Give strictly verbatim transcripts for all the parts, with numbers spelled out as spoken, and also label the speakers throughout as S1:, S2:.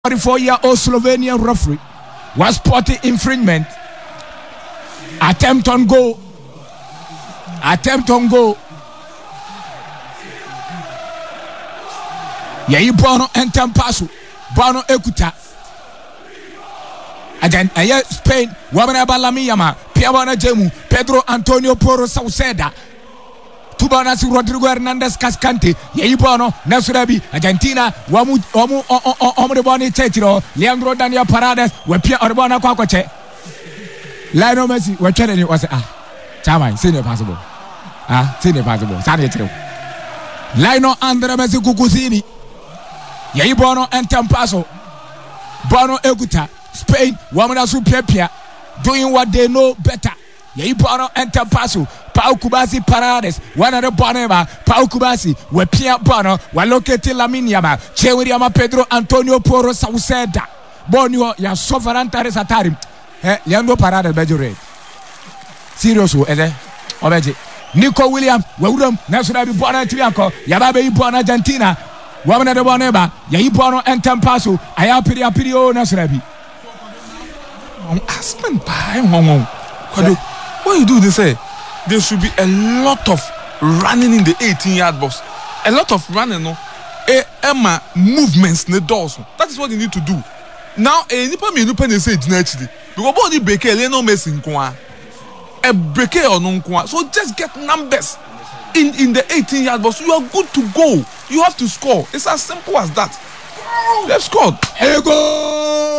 S1: forty-four-year-old Slovenian referee was spotted infringement. Attempt on goal. Attempt on goal. Yayi Bono Entampasu. Bono Ekuta. Again, Aya Spain. Wamana Balamiyama. Piabana Jemu. Pedro Antonio Porro Sauceda. Tubana si Rodrigo Hernandez Cascante. Yayi Bono. Nasurabi. Argentina. Wamu Wamu Omre Boni Chetiro. Leandro Daniel Paredes. Wepia Orbana Kwakoche. Lionel Messi. Wachene was ah. Chama. Senior possible. Ah. Senior possible. Sani Chiro. Lionel Andre Messi Kukusini. Yayi Bono Entampaso. Bono Eguta. Spain. Wamana su Pia. Doing what they know better. Yayi Bono Entampaso. Pau Kubasi Paredes. One of the Bonema. Pau Kubasi. We Pia Bono. We locate Laminiama. Chewiriama Pedro Antonio Porro Sauceda. Bonio ya sovereign Taris Atarim. Eh, Leandro Paredes Bejure. Serious wo ede. Obeje. Nico Williams. We udom. National bi Bono Trianco. Yababe Bono Argentina. Wamana de Boneba. Yayi Bono Entampaso. Aya piri apiri o National bi.
S2: Aspen pa. Kwado. What you do they say? There should be a lot of running in the eighteen-yard box. A lot of running, no. E Emma movements in the doors. That is what you need to do. Now, a nipa me nipa ne say actually because body break a no messing kwa. A break or non kwa. So just get numbers in in the eighteen-yard box. You are good to go. You have to score. It's as simple as that. They've scored.
S1: Here you go.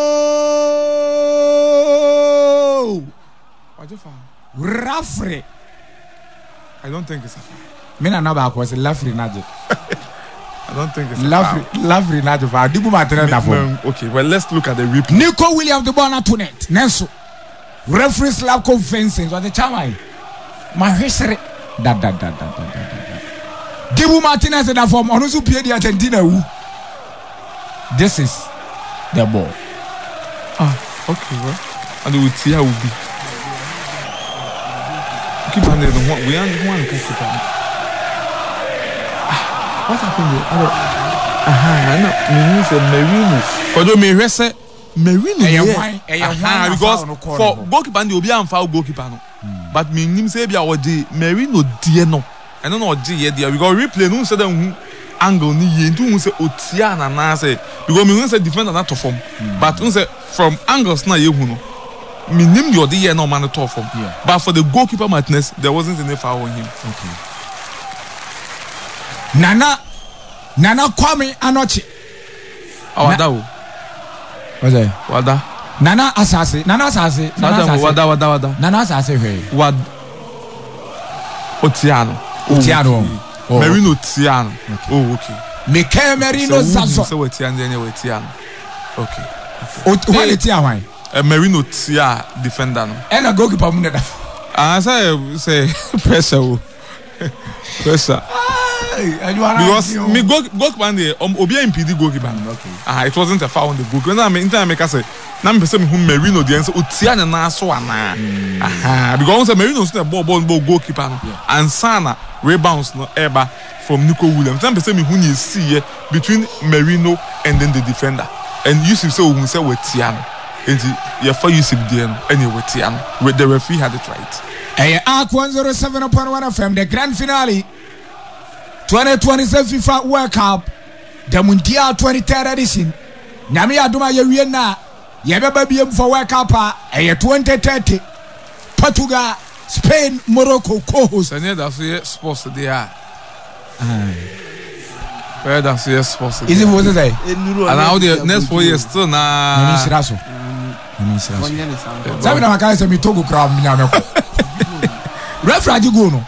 S1: Referee.
S2: I don't think it's a foul.
S1: Mina na ba ko se referee na je.
S2: I don't think it's a
S1: foul. Referee na je fa. Dibu ma tere na fo.
S2: Okay, well let's look at the replay.
S1: Nico Williams the ball na to net. Nenso. Referee slap convincing so the chairman. Ma hwesere. Da da da da da da. Dibu Martinez da form onu su pie di Argentina wu. This is the ball.
S2: Ah, okay, well. And we see how we be. Keep on there. We are one keep on. What happened there? Aha, no. Me say Merino. Kodo me hwese Merino here. Aha, because for goalkeeper dey obi am foul goalkeeper no. But me nim say bia oje Merino die no. I don't know oje here there because replay no say dem angle ni ye ntu say otia na na say because me say defender na to form. But say from angles na ye hu no. Minim your year no man at all from here. But for the goalkeeper Martinez, there wasn't any foul on him.
S1: Okay. Nana Nana Kwame Anochi.
S2: Wada o.
S1: What's that?
S2: Wada.
S1: Nana Asase. Nana Asase.
S2: Nana Asase. Wada wada wada.
S1: Nana Asase hey.
S2: Wad Otiano.
S1: Otiano.
S2: Oh, Merino Otiano. Okay. Oh, okay.
S1: Mike Merino Zazo.
S2: So Otiano anyway Otiano. Okay.
S1: Okay. What is Otiano?
S2: A Merino Tia defender no.
S1: And a goalkeeper mun da.
S2: Ah say say pressure. Pressure. Because me go goalkeeper dey um obi impede goalkeeper.
S1: Okay.
S2: Ah it wasn't a foul on the goal. When I mean time make say na me say me hu Merino dey say Otia na na so ana. Aha because say Merino say ball ball ball goalkeeper no. And Sana rebounds no eba from Nico Williams. Time say me hu ni see between Merino and then the defender. And Yusuf say we say Otia. And your for Yusuf Dian anyway Tian with the referee had it right.
S1: Hey, Arc one oh seven point one F M, the grand finale twenty twenty-seven FIFA World Cup, the Mundial twenty-third edition. Nami aduma ye wie na ye beba biem for World Cup eh twenty thirty. Portugal, Spain, Morocco co-host.
S2: And that's the sports they are. Where that's the sports.
S1: Is it what to say?
S2: And now the next four years still na
S1: Sabi na makala se mi togo kra mi nyame ko. Referee go no.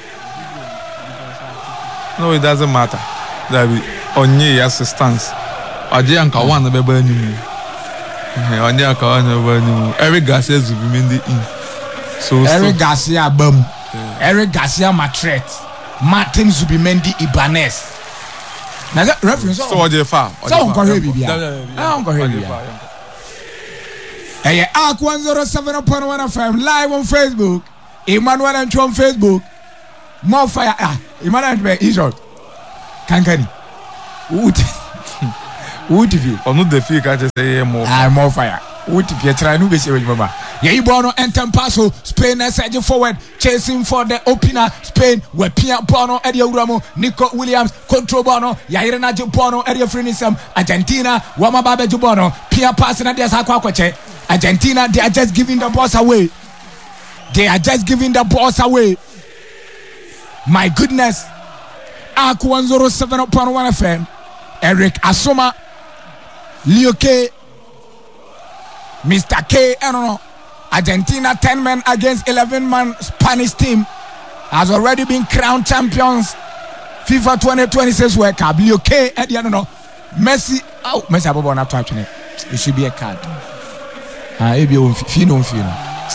S2: No, it doesn't matter. That be onye assistance. Aje anka one be ba nimu. Eh onye anka one be ba nimu. Eric Garcia Zubimendi in. So
S1: Eric Garcia bam. Eric Garcia Matret. Martin Zubimendi Ibanez. Na referee so
S2: so oje fa.
S1: So on ko hwe bibia. Ah on ko hwe bibia. Hey, Arc one oh seven point one F M live on Facebook. Emmanuel and on Facebook. More fire. Ah, Emmanuel and Israel. Kankani. Who T V?
S2: Or not the fee catch say more.
S1: Ah, more fire. Who T V? Try no be say with mama. Yeah, Bono enter passo. Spain is edging forward, chasing for the opener. Spain where Pia Bono, Eddie Uramo, Nico Williams, control Bono, Yairena Bono, Eddie Frinism, Argentina, Wama Babe Jubono, Pia passing at the Sakwache. Argentina, they are just giving the balls away. They are just giving the balls away. My goodness. Ak one oh seven point one F M. Eric Asoma, Leo K, Mister K, I don't know. Argentina ten men against eleven man Spanish team has already been crowned champions. FIFA twenty twenty-six World Cup. Leo K, I don't know. Messi, oh, Messi Abobo not touching it. It should be a card. Ah, maybe you feel feel.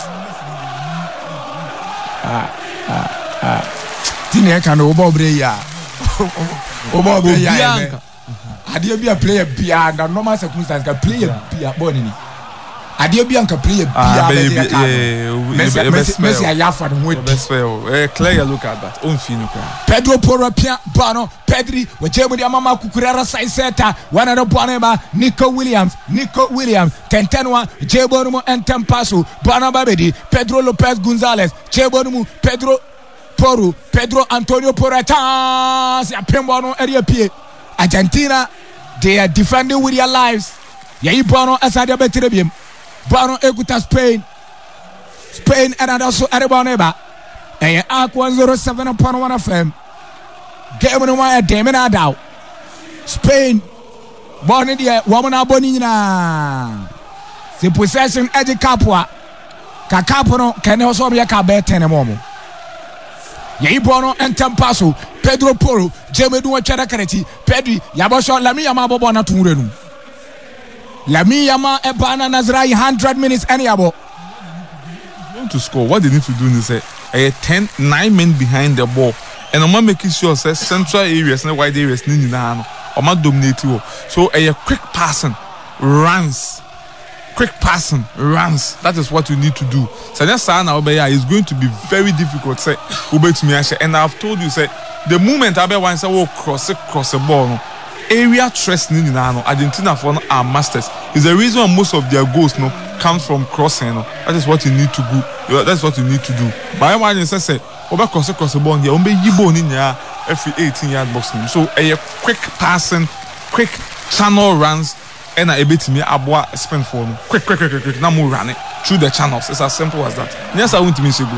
S1: Ah, ah, ah. Tine can obobre ya. Obobre ya. Adia be a player beyond the normal circumstances. Can play a player bonini. Adia be a player beyond. Messi Ayafa and wait.
S2: Best way. Clear look at that. Unfino.
S1: Pedro Porro Pia Bano Pedri. With Jeremy Mama Kukurera Saiseta. One of the Boneba. Nico Williams. Nico Williams. Tentenwa. Jebonumo and Tempasu. Bana Babedi. Pedro Lopez Gonzalez. Jebonumo. Pedro Porro. Pedro Antonio Porreta. Pembono area P. Argentina, they are defending with their lives. Yai Bono aside betrayim. Bono eguta Spain. Spain and also Araboneba. And Ak one oh seven point one F M. Game on one Damon Adao. Spain. Born in the woman Abonina. The possession Eddie Capua. Cacapono can also be a cabet tenemomo. Yai Bono and Tempaso. Pedro Porro, Jeme Dua Charakareti, Pedri, Yabosho, Lami Yama Bobona Turenu. Lami Yama Ebana Nazrai, one hundred minutes anyabo.
S2: Want to score, what they need to do is say, a ten, nine men behind the ball. And I'm making sure, say, central areas and wide areas, Nina, or not dominate you. So, a quick passing, runs. Quick passing, runs. That is what you need to do. So next time Obeya is going to be very difficult. Say, Ube to me, and I've told you, say, the moment Abe wants to cross it, cross the ball, no, area trust in Argentina for no, are masters. Is the reason why most of their goals no comes from crossing. No, that is what you need to do. That's what you need to do. But I want to say, Obe cross it, cross the ball, here, Obe yibo in ya every eighteen yard boxing. So a quick passing, quick channel runs. And I bet me Abwa spend for me. Quick, quick, quick, quick, quick. Now move run it through the channels. It's as simple as that. Yes, I want to miss you.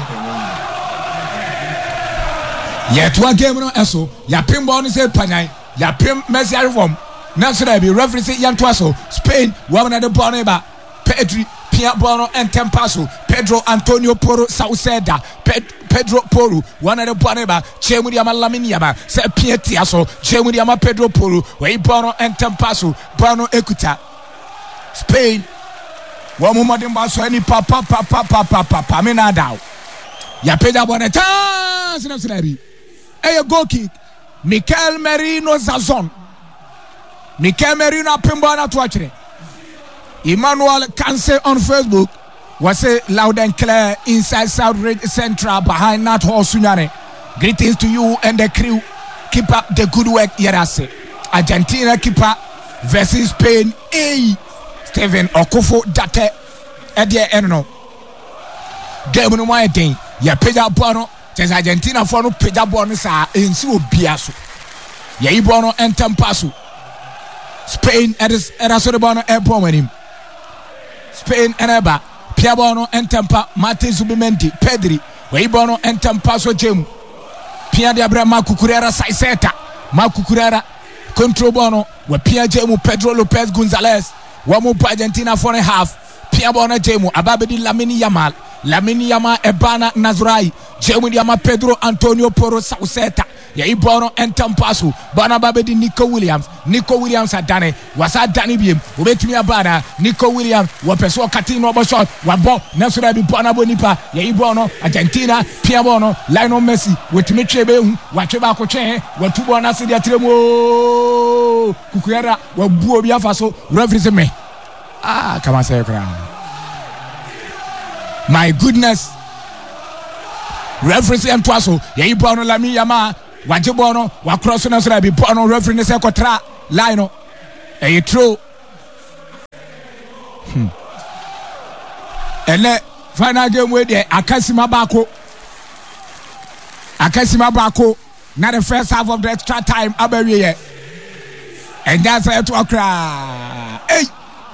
S1: Yeah, to a game no eso. Ya pinball ni say panai. Ya pim Messi reform. Now should I be referee say yan twaso. Spain one of the ball ba. Pedri Pia Bono and Tempaso. Pedro Antonio Porro Sauceda. Pedro Porro one of the Boneba. Chemudi Amalaminia. Say Pietiaso. Chemudi Ama Pedro Porro. Where Bono and Tempaso. Bono Ecuta. Spain. One moment in Basso any papa papa papa papa. Mina down. Ya Pedro Boneta. Sinabsinabi. A goal kick. Mikel Merino Zazon. Mikel Merino Pimbana to watch it. Emmanuel Kanse on Facebook was a loud and clear inside South Ridge Central behind Nat Hall Sunyane. Greetings to you and the crew. Keep up the good work, Yerase. Argentina keeper versus Spain. A Steven Okofo Date Edia Eno. Game no one thing. Ya Peja Bono. Tes Argentina for no Peja Bono sa in Su Biasu. Ya Ibono and Tempasu. Spain at his Erasobono airport with him. Spain and Eba, Piabono and Tempa, Martin Zubimendi, Pedri, Weibono and Tempaso Jim, Pia de Abrama Cucurera Saiseta, Macucurera, Controbono, where Pia Jemu, Pedro Lopez Gonzalez, Wamu Argentina for a half, Piabono Jemu, Ababedi Lamini Yamal, Lamini Yama Ebana Nazrai, Jemu Yama Pedro Antonio Porro Sauceta. Ya Bono and Tempasu, Bana Babedi Nico Williams, Nico Williams had done it, was at Danny Beam, Ubet me a banner, Nico Williams, Wapeso Catino Bashot, Wabo, Nasura Bipana Bonipa, Ya Bono, Argentina, Piabono, Lionel Messi, with Michebe, Wachebaco Che, Watubana Sidia Tremo, Cucura, Wabuobia Faso, reference me. Ah, come on, say my goodness. Reference and Twaso, Ya Bono Lami Yama. Wajibono, Wacross Nasra, Bipono, reference Ecotra, Lino, ɛyɛ true hmm ɛnɛ final game wey deɛ akasima baako akasima baako na the first half of the extra time abawie yɛ ɛnyɛ sɛ ɛto akora ɛy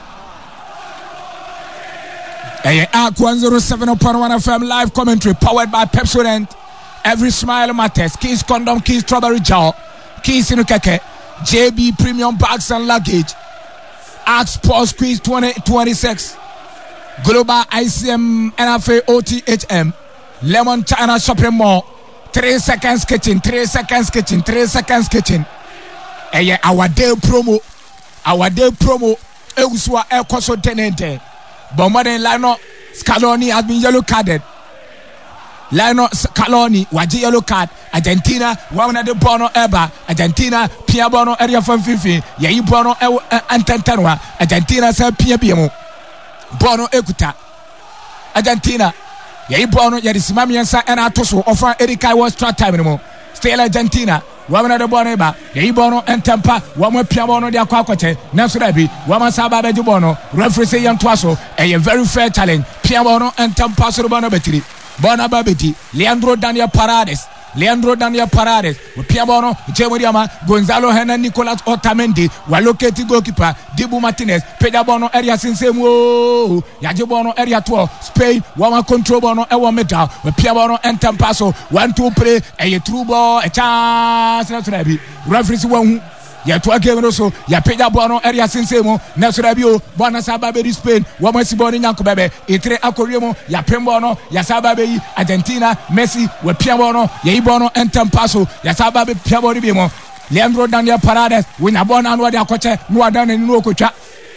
S1: ɛyɛ Arc one oh seven point one F M live commentary powered by Pepsodent. Every smile matters. Keys condom, Keys strawberry jar, Keys in keke, J B premium bags and luggage, Arc Sports Quiz twenty twenty-six, Global I C M N F A O T H M, Lemon China Shopping Mall, three seconds kitchen, three seconds kitchen, three seconds kitchen. Eye our day promo, our day promo, Euswa El Coso Tenente, Bombarden Lino Scaloni has been yellow carded. Lionel Scaloni waji yellow card. Argentina wana de bono eba. Argentina pia bono area from fifi. Yei bono e antentanwa. Argentina se pia biemo. Bono ekuta. Argentina yei bono yedi simami yansa ena atoso ofa Erika was start time anymore. Still Argentina wana de bono eba. Yei bono entempa wama pia bono de akwa kwache. Nanso dabi wama saba beji bono. Referee say yantwaso. A very fair challenge. Pia bono entempa so bono betiri. Bona Babiti, Leandro Daniel Paredes, Leandro Daniel Paredes, Piabono, Chemodiama, Gonzalo Hernandez, Nicolas Otamendi, Waloketi goalkeeper, Dibu Martinez, Pedabono area Sinsemo, Yajibono area two, Spain, Wama control bono, Ewa Meta, Piabono and Tampaso, one two play, a true ball, a chance, referee one. Ya to game also ya peja bono area sinsemo na sorabio bona sababe di Spain wa masi boni nyanko bebe etre akoriemo ya pembono ya sababe yi Argentina Messi we piabono ya ibono entampaso ya sababe piaboni bimo Leandro Daniel Paredes we nya bona no de akoche no adane ni no okotwa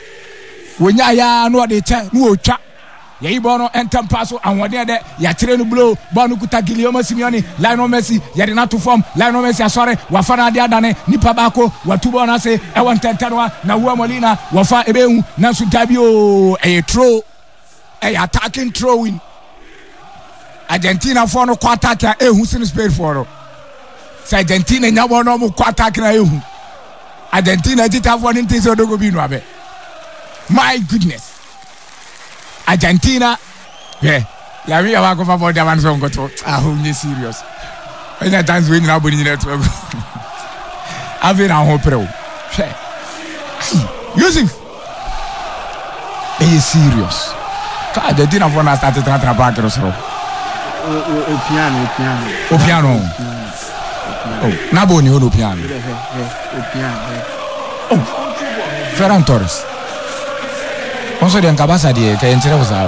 S1: we nya ya no de che no otwa ya ibono entampaso anwode de ya tire no blow bono kuta Guillermo Simeone Lionel Messi ya de na to form Lionel Messi asore wa fana de adane nipa bako watu bona se e won tentanwa na Juan Molina wa fa ebehu na su tabio e throw e attacking throwing Argentina for no attack ya ehu sin Spain for so Argentina nya bono mo attack na ehu Argentina jita for nti so dogo bi no abe my goodness Argentina, yeah, yeah, we are going for the one song. Go to ah, who is serious? Any times we now bring it to I've been a whole pro. Yusuf, are you serious? God, the dinner for us started to try back or so.
S3: Piano, piano,
S1: oh piano. Oh, Naboni, oh piano. Oh, Ferran Torres. Also the Nkabasa de ka yentere wosao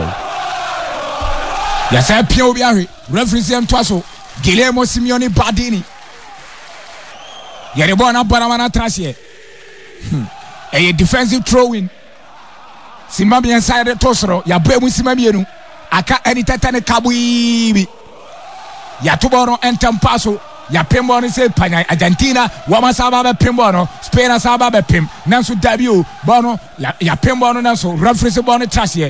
S1: ya sa pia obi ahwe referee sem twaso Guillermo Simeone Badini ya rebo na barama na trasie hmm a defensive throwing Simba inside tosoro ya bemu Simba mienu aka eni tetane kabuibi ya tuboro entampaso ya pembo no se panya Argentina wa masaba be pembo no Spain asaba be pem nanso dabio bono ya pembo no nanso referee se bono trasie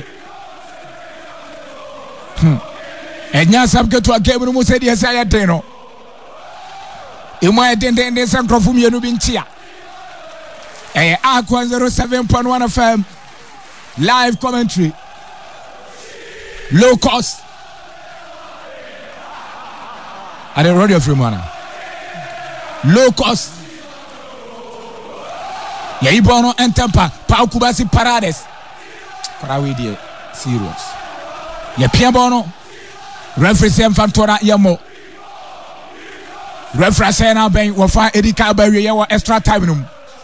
S1: hmm enya sabke to game no mo se de se ya den no e mo den den den se nkrofo mienu bi ntia eh Arc one oh seven point one F M live commentary low cost at the radio free mana low cost ya ibono entempa pa Kubasi Paredes kora we dey serious ya pia bono referee sem fantora yamo referee say na ben wo fa edika ba wie ye wo extra time no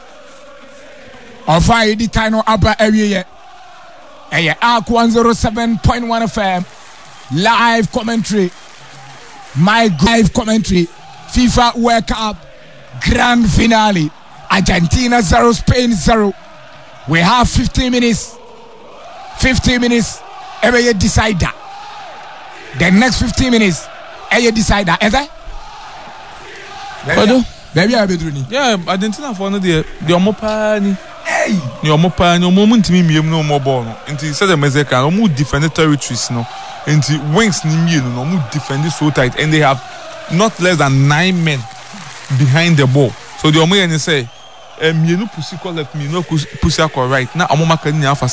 S1: of fa edika no aba awie ye eh Arc one oh seven point one F M live commentary my live commentary FIFA World Cup grand finale Argentina zero Spain zero we have fifteen minutes fifteen minutes every decider the next fifteen minutes every decider is that
S2: Pardon?
S1: Baby I be doing
S2: yeah Argentina for no the the omopa ni hey the omopa ni omo ntimi miem no omo ball no nti say the Mexican omo defend territories no nti wings ni mienu no omo defend so tight and they have not less than nine men behind the ball so the omo yen say mmienu pusi kɔ left mmienu pusi akɔ right na ɔmo maka ni afa